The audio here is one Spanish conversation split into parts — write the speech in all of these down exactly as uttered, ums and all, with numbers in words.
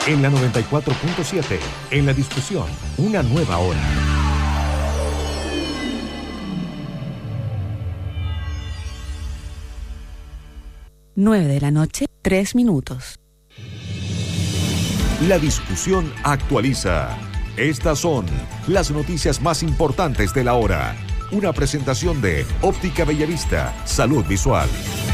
En la noventa y cuatro punto siete, en la discusión, una nueva hora. nueve de la noche, tres minutos. La discusión actualiza. Estas son las noticias más importantes de la hora. Una presentación de Óptica Bellavista, Salud Visual.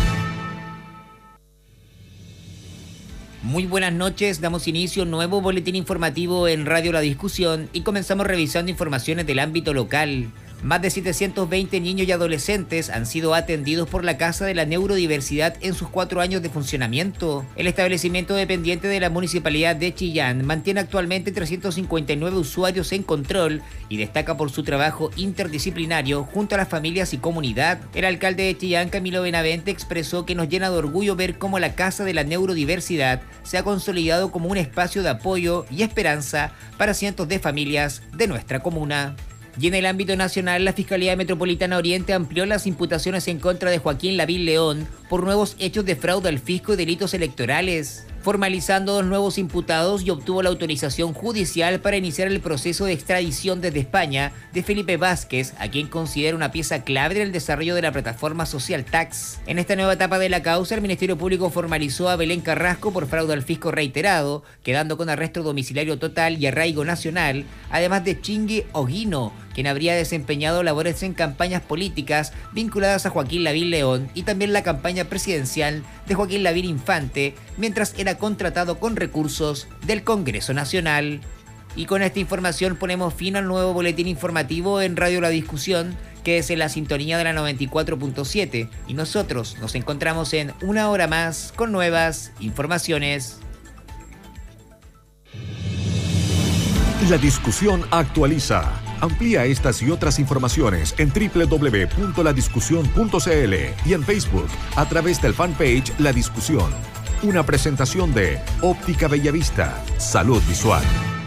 Muy buenas noches, damos inicio a un nuevo boletín informativo en Radio La Discusión y comenzamos revisando informaciones del ámbito local. Más de setecientos veinte niños y adolescentes han sido atendidos por la Casa de la Neurodiversidad en sus cuatro años de funcionamiento. El establecimiento dependiente de la Municipalidad de Chillán mantiene actualmente trescientos cincuenta y nueve usuarios en control y destaca por su trabajo interdisciplinario junto a las familias y comunidad. El alcalde de Chillán, Camilo Benavente, expresó que nos llena de orgullo ver cómo la Casa de la Neurodiversidad se ha consolidado como un espacio de apoyo y esperanza para cientos de familias de nuestra comuna. Y en el ámbito nacional, la Fiscalía Metropolitana Oriente amplió las imputaciones en contra de Joaquín Lavín León por nuevos hechos de fraude al fisco y delitos electorales, formalizando dos nuevos imputados y obtuvo la autorización judicial para iniciar el proceso de extradición desde España de Felipe Vázquez, a quien considera una pieza clave en el desarrollo de la plataforma social Tax. En esta nueva etapa de la causa, el Ministerio Público formalizó a Belén Carrasco por fraude al fisco reiterado, quedando con arresto domiciliario total y arraigo nacional, además de Chingue Oguino, quien habría desempeñado labores en campañas políticas vinculadas a Joaquín Lavín León y también la campaña presidencial de Joaquín Lavín Infante, mientras era contratado con recursos del Congreso Nacional. Y con esta información ponemos fin al nuevo boletín informativo en Radio La Discusión, que es en la sintonía de la noventa y cuatro punto siete, y nosotros nos encontramos en una hora más con nuevas informaciones. La discusión actualiza. Amplía estas y otras informaciones en doble u doble u doble u punto la discusión punto c l y en Facebook a través del fanpage La Discusión. Una presentación de Óptica Bellavista, Salud Visual.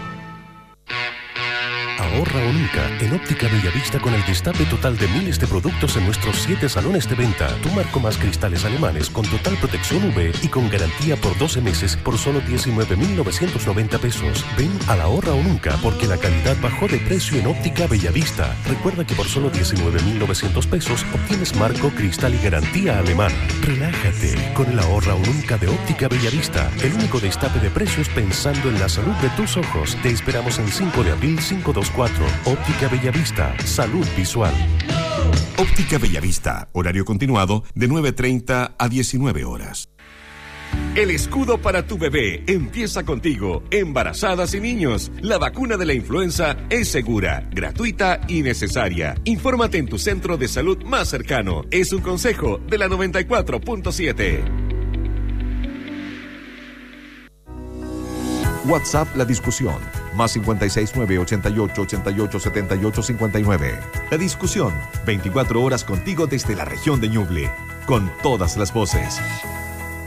Ahorra o nunca en Óptica Bellavista con el destape total de miles de productos en nuestros siete salones de venta. Tu marco más cristales alemanes con total protección U V y con garantía por doce meses por solo diecinueve mil novecientos noventa pesos. Ven al ahorra o nunca porque la calidad bajó de precio en Óptica Bellavista. Recuerda que por solo diecinueve mil novecientos pesos obtienes marco, cristal y garantía alemana. Relájate con el ahorra o nunca de Óptica Bellavista. El único destape de precios pensando en la salud de tus ojos. Te esperamos en cinco de abril cinco dos cuatro. Óptica Bellavista, Salud Visual. Óptica Bellavista, horario continuado de nueve treinta a diecinueve horas. El escudo para tu bebé empieza contigo, embarazadas y niños. La vacuna de la influenza es segura, gratuita y necesaria. Infórmate en tu centro de salud más cercano. Es un consejo de la noventa y cuatro punto siete. WhatsApp La Discusión, más cincuenta y seis nueve ochenta y ocho ochenta y ocho setenta y ocho cincuenta y nueve. La Discusión, veinticuatro horas contigo desde la región de Ñuble, con todas las voces.